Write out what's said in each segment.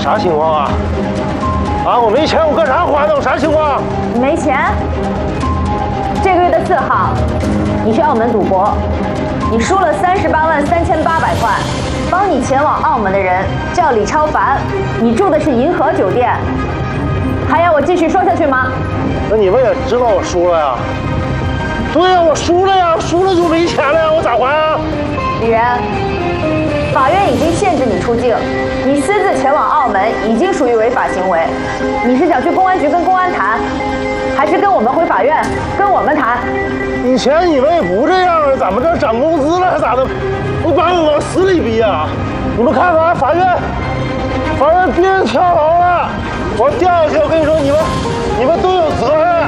啥情况啊？啊，我没钱，我干啥花的？我啥情况？ 你没钱？这个月的4号，你去澳门赌博，你输了38.3800块。帮你前往澳门的人叫李超凡，你住的是银河酒店。还要我继续说下去吗？ 那你们也知道我输了呀？对呀，我输了呀，输了就没钱了呀，我咋还啊？ 李然，法院已经限制你出境，你私自前往澳门已经属于违法行为。你是想去公安局跟公安谈，还是跟我们回法院跟我们谈？ 以前你们也不这样啊，咱们这涨工资了还咋的？不把我往死里逼啊！你们看看法院逼人跳楼了，我掉下去，我跟你说，你们都有责任。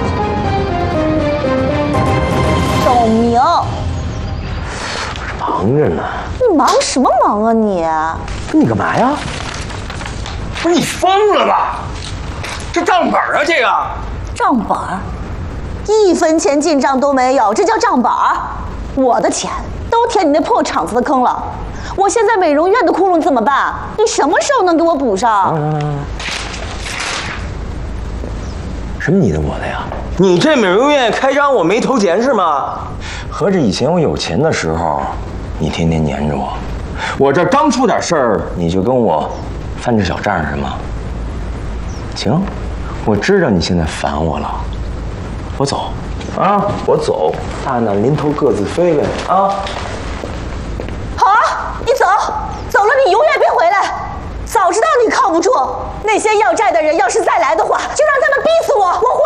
董明， 忙着呢。 你忙什么忙啊你？ 你干嘛呀？ 不是你疯了吧？这账本啊，这个账本，1分钱进账都没有，这叫账本？我的钱都填你那破厂子的坑了，我现在美容院的窟窿怎么办？你什么时候能给我补上？ 什么你的我的呀？ 你这美容院开张我没投钱是吗？ 合着以前我有钱的时候，你天天黏着我，我这刚出点事儿，你就跟我翻这小账是吗？行，我知道你现在烦我了，我走啊，我走，大难临头各自飞呗啊！ 好啊，你走，走了你永远别回来。早知道你靠不住，那些要债的人要是再来的话，就让他们逼死我，我活